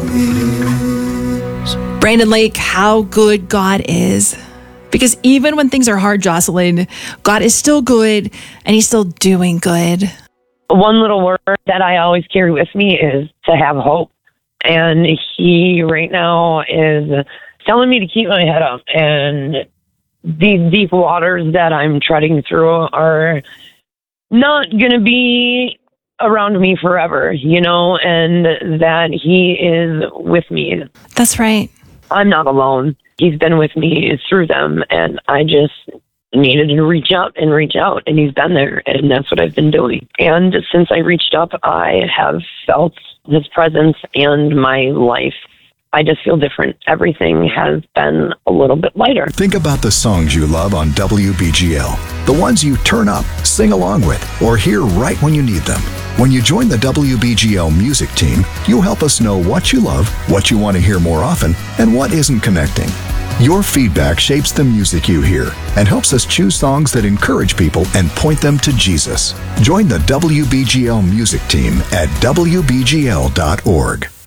Brandon Lake, how good God is. Because even when things are hard, Jocelyn, God is still good and he's still doing good. One little word that I always carry with me is to have hope. And he right now is telling me to keep my head up. And these deep waters that I'm treading through are not going to be around me forever, and that he is with me. That's right. I'm not alone. He's been with me through them, and I just needed to reach out, and he's been there, and that's what I've been doing. And since I reached up, I have felt his presence, and my life, I just feel different. Everything has been a little bit lighter. Think about the songs you love on WBGL, the ones you turn up, sing along with, or hear right when you need them. When you join the WBGL music team, you'll help us know what you love, what you want to hear more often, and what isn't connecting. Your feedback shapes the music you hear and helps us choose songs that encourage people and point them to Jesus. Join the WBGL music team at WBGL.org.